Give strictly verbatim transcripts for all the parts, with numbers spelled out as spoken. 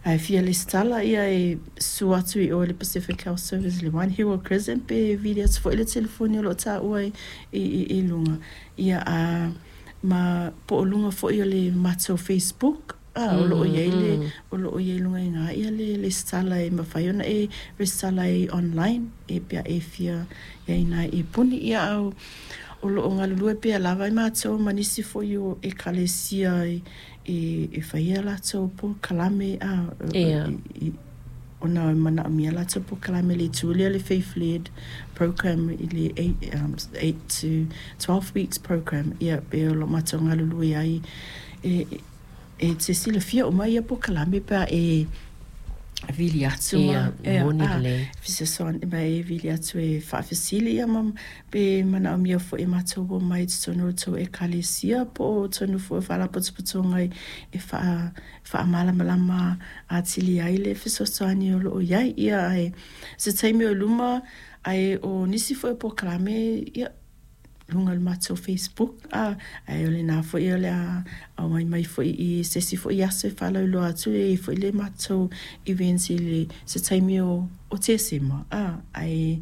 ai fia le stala ia e suatu i o le Pacific Health Service le One Hero Crescent pe video fo le telefoni lo ta o i i lunga ia a ma po lunga fo i le mato Facebook ah o lo ye le o lo ye lunga nga ia le le stala e ma fai ona e le stala e online e pia e fia ia ina e puni ia au o lo nga lu pe lava ma tso manisi fo yo e kalesia e e fai ala tso po kalame a ona mana mi ala tso po kalame le tulia le faith led program le eight um eight to twelve weeks program ia pe lo ma tso nga lu ai e e te sila fia o mai po kalame pa e Viliatu ia monile fisa son e mai Viliatu e fa fasili ia mam pe mana mia fo e mato bo mai tsono to e kalesia po tsono fo fala po tsotonga e fa fa mala malama atili ai le fisa soni o ia ia ai se taimi o luma ai o nisi fo po kalame ia lunga mato Facebook a ai ole na fo ia le a mai mai fo i se si fo ia se fala lo atu e fo le mato events le se taimi o o te sima a ai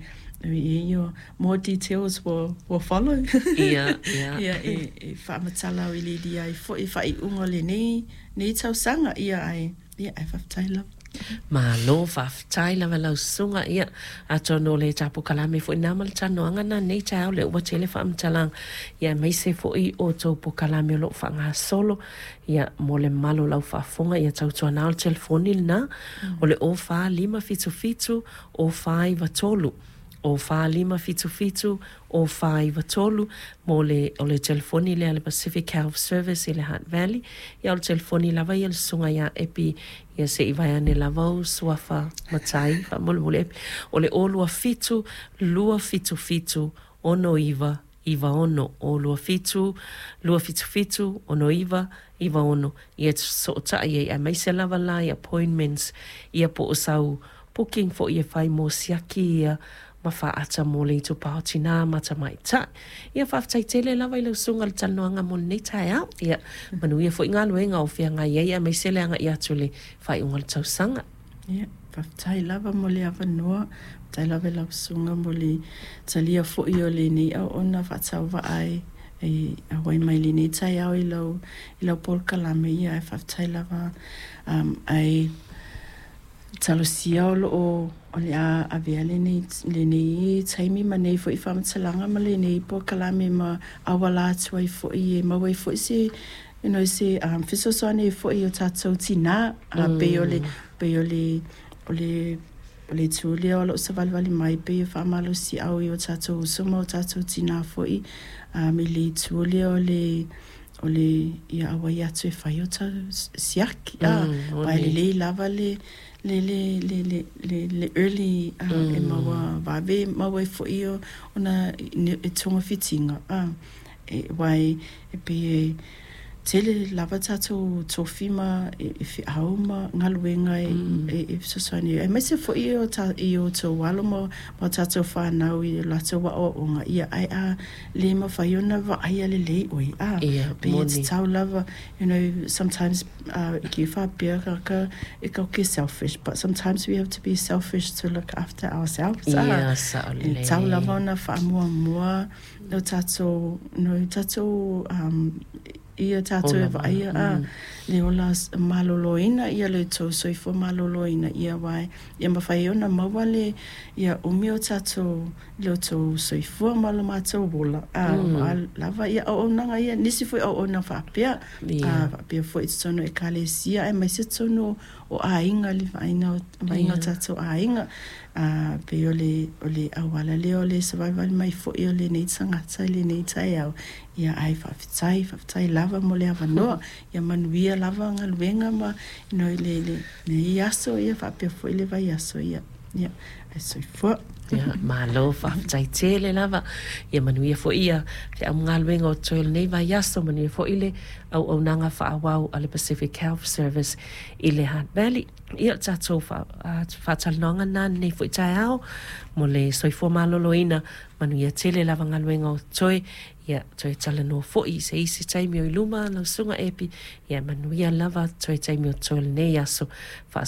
io more details will will follow ia ia ia e e fa matala o le dia i fo i fa i unga le nei nei tau sanga ia ai ia ai fa taila ma lo fa tai la la sunga ia a tono le tapo kalame fo ina mal tano anga na nei tau le wa tele fa mtalang ia mai se fo i o to po kalame lo fa nga solo ia mole malo lau fa fonga ia tau to na telefoni na o le o fa lima fitu fitu o fa i va tolu o fa lima fitu fitu o fa i va tolu mole o le telefoni le ale Pacific Health Service i le Hunt Valley ia o le telefoni lava ia le sunga ia epi ia se i vai ane lavau suafa matai fa mole mole o le o lua fitu lua fitu fitu ono iva iva ono o lua fitu lua fitu fitu ono iva iva ono ia so ta ia mai se lava lai appointments ia po o sau booking for ia fai mo siaki ia ma fa ata mo le to pautina mata mai ta ia fa tai tele lava i le sunga le tano anga mo nei tai au ia manu ia fo inga luenga o fia nga ia mai sele anga ia tule fa i ungal tau sanga ia fa tai lava mo le ava noa tai lava la sunga mo le talia fo i o le nei au ona fa tau va ai e awai mai le nei tai au i lau i lau pol kalame ia e fa tai lava um ai talosia o o o le a avea le nei le nei taimi ma nei fo i whamatalaga ma le nei po kalame ma awala atua i fo i e maua i fo i se you know se um, fisosone i fo i o tatou tina a mm. pe o le pe o le o le o le tūlea o lo savalvali mai pe i whamalo si au i o tatou suma o tatou tina fo i um, i le tūlea o le o le ia awai atu e whai o tau siaki a pai le le lava le le le le le le le early uh, mm. e maua vawe maua e fo iyo ona e tonga fitinga uh, e wai e pe e tele lava tato tofima e, e fi auma ngaluenga e, mm. e, e sosani e mese fo iyo ta iyo to walo mo mo tato whanau i lato wa o onga ia ai a le ma whaiona wa ai a le le oi a yeah, pe it's tau lava you know sometimes uh, ki wha pia kaka e kau ki selfish but sometimes we have to be selfish to look after ourselves yeah, a sa e tau lava ona wha mua mua no tato no tato um ia tato e vai a le ola maloloina ia le to so i fo maloloina ia vai ia mawhai ona mawale ia umio tato le to so i fo malo mato wola a lava ia o onanga ia nisi fo o ona fa pia a pia fo it's sono e kalesia e mai se sono o ainga le vaina vaina tato ainga a pe ole ole awala le ole survival mai fo ole nei sanga tsai le nei tsai au ia ai fa tsai fa tsai lava mo le ava no ia manuia lava ngaluenga ma no le le ne yaso ia fa pe fo le vai yaso ia ia ai so fo ia malo fa tsai tele lava ia manuia fo ia te am ngaluenga o tol nei vai yaso manuia fo ile au au nanga fa awau ale Pacific Health Service ile Hunt Valley ia tato fa fa talonga na nei fo tai au mo le soifo maloloina manuia tele lava ngaluenga o toi ia toi talano fo i se isi taimi o iluma na sunga epi ia manuia lava toi taimi o tol nei aso fa